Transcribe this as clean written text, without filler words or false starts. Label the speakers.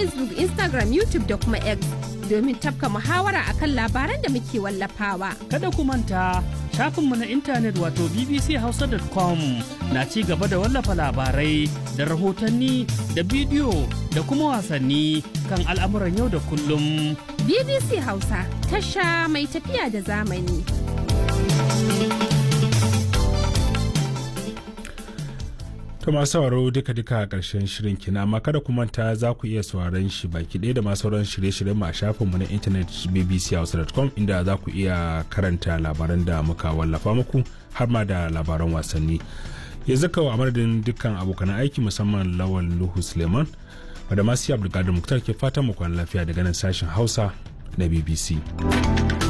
Speaker 1: Facebook, Instagram, YouTube da kuma X domin tafka muhawara akan labaran da muke wallafawa.
Speaker 2: Kada ku manta shafinmu na intanet wato bbchausa.com na ci gaba da wallafa labarai da rahotanni da bidiyo da kuma wasanni kan al'amuran yau da kullum.
Speaker 1: BBC Hausa, tasha mai tafiya da zamani.
Speaker 3: To masu sauraro duka a ƙarshen shirin kina, amma kada ku manta za ku iya sauraron shi baki ɗaya da masu sauran shirye-shiryen mu a shafinmu na intanet bbchausa.com inda za ku iya karanta labaran da muka wallafa muku har ma da labaran wasanni. Yanzu kawo a madadin dukkan abokan aiki musamman Lawal Nuhu Suleiman da masu Abdulkadir Muktar ke fatan mu kwana lafiya daga nan sashen Hausa na BBC.